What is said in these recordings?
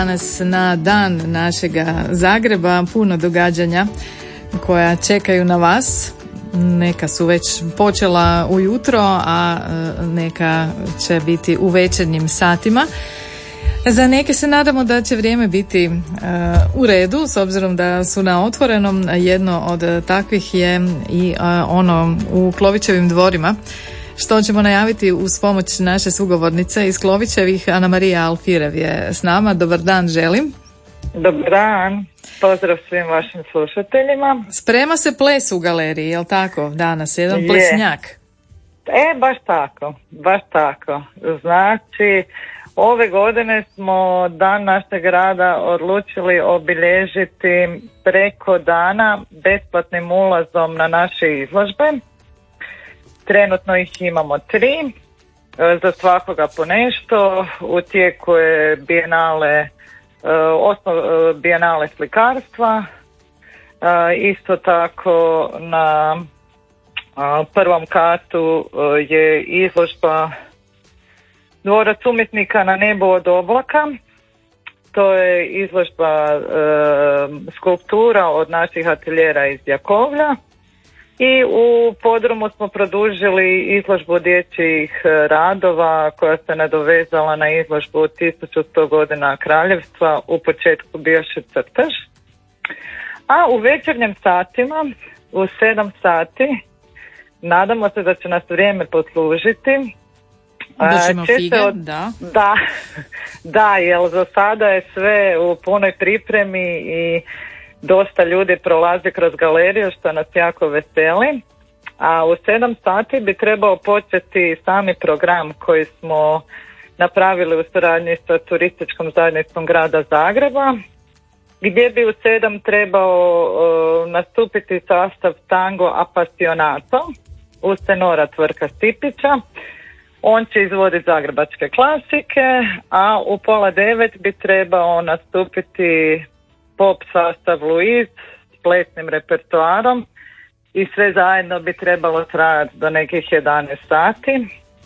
Danas na dan našega Zagreba puno događanja koja čekaju na vas. Neka su već počela ujutro, a neka će biti u večernjim satima. Za neke se nadamo da će vrijeme biti u redu, s obzirom da su na otvorenom. Jedno od takvih je i ono u Klovićevim dvorima, što ćemo najaviti uz pomoć naše sugovornice iz Klovićevih. Ana Marija Alfirev je s nama. Dobar dan želim. Dobar dan. Pozdrav svim vašim slušateljima. Sprema se ples u galeriji, jel tako? Danas jedan plesnjak. Baš tako. Znači, ove godine smo dan našeg rada odlučili obilježiti preko dana besplatnim ulazom na naše izložbe. Trenutno ih imamo 3, za svakoga po nešto. U tijeku je bijenale slikarstva, isto tako na prvom katu je izložba Dvorac umjetnika na nebu od oblaka. To je izložba skulptura od naših ateljera iz Jakovlja. I u podrumu smo produžili izložbu dječjih radova koja se nadovezala na izložbu 1100 godina kraljevstva, u početku bioše crtež. A u večernjim satima, u 7 sati, nadamo se da će nas vrijeme poslužiti. Držimo fige, Da, jer za sada je sve u punoj pripremi i dosta ljudi prolazi kroz galeriju, što nas jako veseli. A u 7 sati bi trebao početi sami program koji smo napravili u suradnji sa turističkom zajednicom grada Zagreba, gdje bi u 7 trebao nastupiti sastav Tango Apasionato uz tenora Tvrtka Stipića. On će izvoditi zagrebačke klasike, a u 8:30 bi trebao nastupiti pop sastav Louise s plesnim repertoarom i sve zajedno bi trebalo trajati do nekih 11 sati.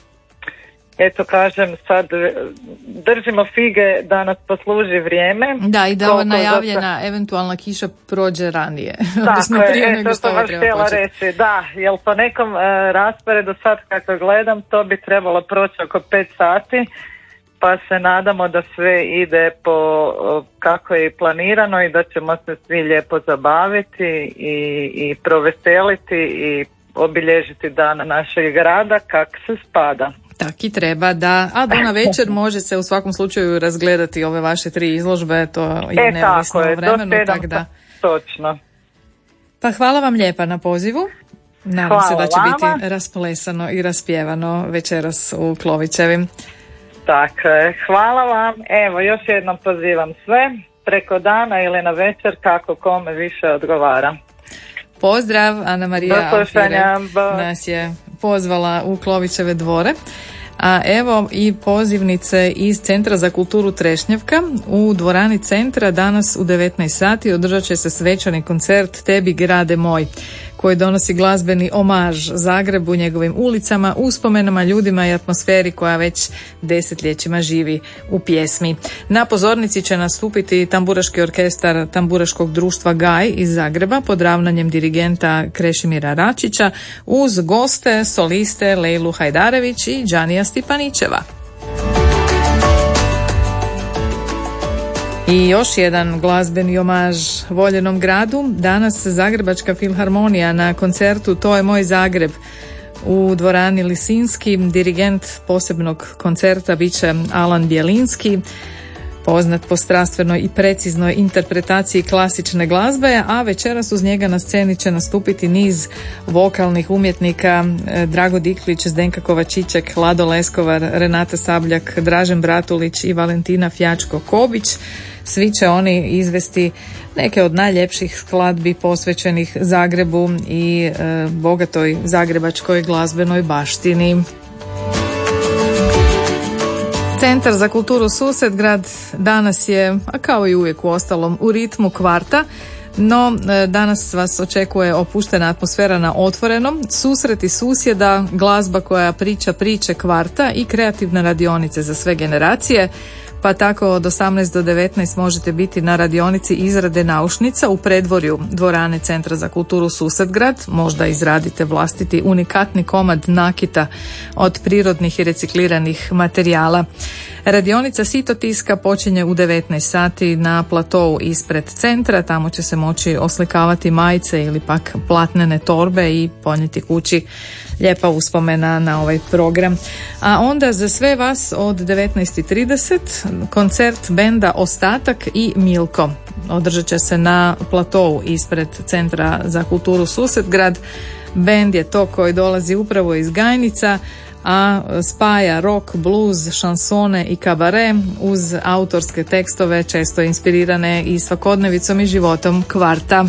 Eto, kažem, sad držimo fige da nas posluži vrijeme. Da, i da ova najavljena eventualna kiša prođe ranije. Tako je, to sam vas htjela reći. Da, jer po nekom rasporedu sad kako gledam, to bi trebalo proći oko 5 sati, pa se nadamo da sve ide po kako je i planirano i da ćemo se svi lijepo zabaviti i proveseliti i obilježiti dan našeg grada kako se spada. Tak i treba, da. A do na večer može se u svakom slučaju razgledati ove vaše 3 izložbe, to je neovisno o vremenu. Tako je, točno. Pa hvala vam lijepa na pozivu. Nadam se da će biti rasplesano i raspjevano večeras u Klovićevim. Tako je, hvala vam. Evo, još jednom pozivam sve preko dana ili na večer kako kome više odgovara. Pozdrav, Ana Marija Alfirev nas je pozvala u Klovićeve dvore. A evo i pozivnice iz Centra za kulturu Trešnjevka. U dvorani centra danas u 19 sati održat će se svečani koncert Tebi grade moj, koji donosi glazbeni omaž Zagrebu, njegovim ulicama, uspomenama, ljudima i atmosferi koja već desetljećima živi u pjesmi. Na pozornici će nastupiti tamburaški orkestar Tamburaškog društva Gaj iz Zagreba pod ravnanjem dirigenta Krešimira Račića uz goste soliste Lejlu Hajdarević i Đanija Stipanićeva. I još jedan glazbeni omaž voljenom gradu. Danas Zagrebačka filharmonija na koncertu To je moj Zagreb u dvorani Lisinski. Dirigent posebnog koncerta bit će Alan Bjelinski, poznat po strastvenoj i preciznoj interpretaciji klasične glazbe, a večeras uz njega na sceni će nastupiti niz vokalnih umjetnika: Drago Diklić, Zdenka Kovačićek, Lado Leskovar, Renata Sabljak, Dražen Bratulić i Valentina Fjačko-Kobić. Svi će oni izvesti neke od najljepših skladbi posvećenih Zagrebu i bogatoj zagrebačkoj glazbenoj baštini. Centar za kulturu Susedgrad danas je, a kao i uvijek u ostalom, u ritmu kvarta, no danas vas očekuje opuštena atmosfera na otvorenom, susreti susjeda, glazba koja priča priče kvarta i kreativne radionice za sve generacije. pa tako od 18 do 19 možete biti na radionici izrade naušnica u predvorju dvorane Centra za kulturu Susetgrad. Možda izradite vlastiti unikatni komad nakita od prirodnih i recikliranih materijala. Radionica sitotiska počinje u 19 sati na platou ispred centra. Tamo će se moći oslikavati majice ili pak platnene torbe i ponijeti kući lijepa uspomena na ovaj program. A onda za sve vas od 19:30 koncert benda Ostatak i Milko. Održat će se na platou ispred Centra za kulturu Susetgrad. Bend je to koji dolazi upravo iz Gajnica, a spaja rock, blues, šansone i kabare uz autorske tekstove često inspirirane i svakodnevicom i životom kvarta.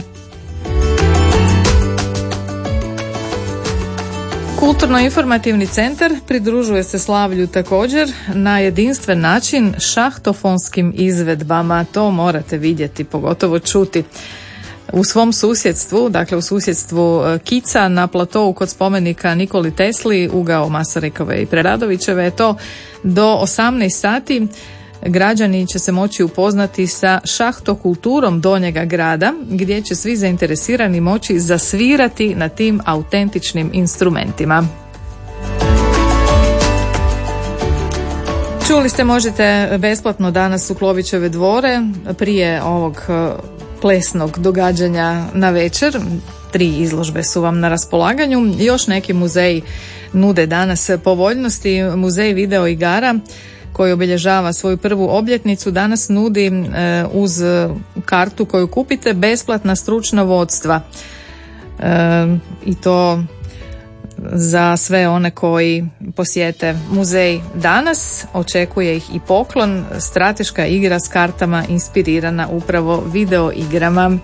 Kulturno-informativni centar pridružuje se slavlju također na jedinstven način šahtofonskim izvedbama. To morate vidjeti, pogotovo čuti. U svom susjedstvu, dakle u susjedstvu Kica na platou kod spomenika Nikoli Tesli, ugao Masarikove i Preradovićeve je to do 18 sati. Građani će se moći upoznati sa šahtokulturom Donjega grada, gdje će svi zainteresirani moći zasvirati na tim autentičnim instrumentima. Čuli ste, možete besplatno danas u Klovićeve dvore prije ovog plesnog događanja na večer. 3 izložbe su vam na raspolaganju. Još neki muzeji nude danas povoljnosti. Muzej video igara koji obilježava svoju prvu obljetnicu danas nudi uz kartu koju kupite besplatna stručna vodstva. I to za sve one koji posjete muzej danas. Očekuje ih i poklon, strateška igra s kartama inspirirana upravo video igrama.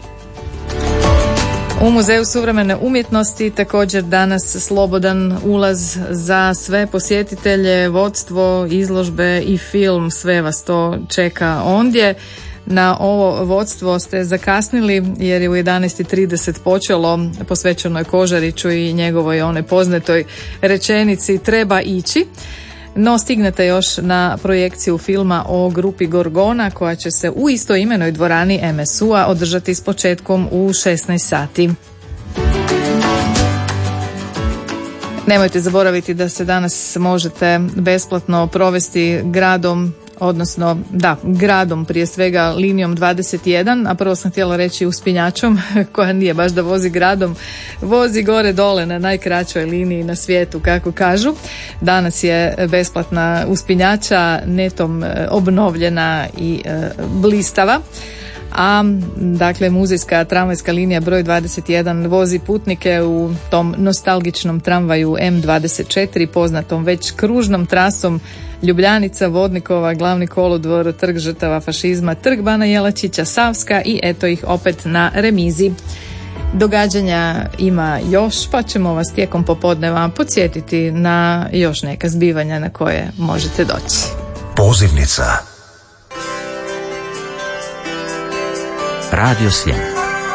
U Muzeju suvremene umjetnosti također danas slobodan ulaz za sve posjetitelje, vodstvo, izložbe i film, sve vas to čeka ondje. Na ovo vodstvo ste zakasnili jer je u 11:30 počelo, posvećeno je Kožariću i njegovoj one poznatoj rečenici treba ići. No stignete još na projekciju filma o grupi Gorgona koja će se u istoimenoj dvorani MSU-a održati s početkom u 16 sati. Nemojte zaboraviti da se danas možete besplatno provesti gradom, odnosno gradom prije svega linijom 21, a prvo sam htjela reći uspinjačom, koja nije baš da vozi gradom, vozi gore dole na najkraćoj liniji na svijetu, kako kažu. Danas je besplatna uspinjača, netom obnovljena i blistava. A dakle muzejska tramvajska linija broj 21 vozi putnike u tom nostalgičnom tramvaju M24, poznatom već kružnom trasom Ljubljanica, Vodnikova, Glavni kolodvor, Trg žrtava fašizma, Trg Bana Jelačića, Savska i eto ih opet na remizi. Događanja ima još, pa ćemo vas tijekom popodneva podsjetiti na još neka zbivanja na koje možete doći. Pozivnica Radio Sljeme.